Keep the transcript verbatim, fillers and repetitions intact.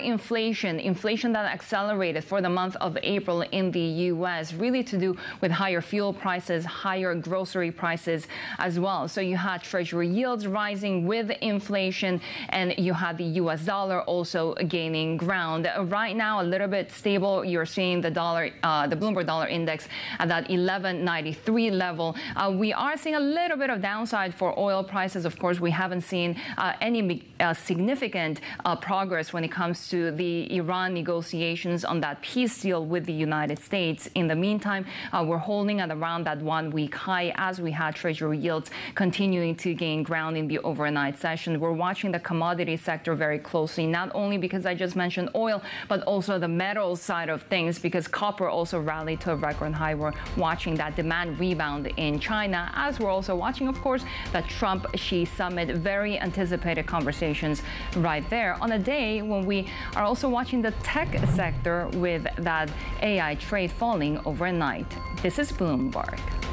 inflation, inflation that accelerated for the month of April in the U S, really to do with higher fuel prices, higher grocery prices as well. So you had Treasury yields rising with inflation, and you had the U S dollar also gaining ground. Right now, a little bit stable. You're seeing the dollar, uh, the Bloomberg Dollar Index at that eleven ninety-three level. Uh, we are seeing a little bit of downside for oil prices. Of course, we haven't seen uh, any uh, significant uh, progress when it comes to the Iran negotiations on that peace deal with the United States. In the meantime, uh, we're holding at around that one-week high as we had Treasury yields continuing to gain ground in the overnight session. We're watching the commodity sector very closely, not only because I just mentioned oil, but also the metals side of things, because copper also rallied to a record high. We're watching that demand rebound in China, as we're also watching, of course, the Trump-Xi summit. Very anticipated conversations right there on a day when we are also watching the tech sector with that A I trade falling overnight. This is Bloomberg.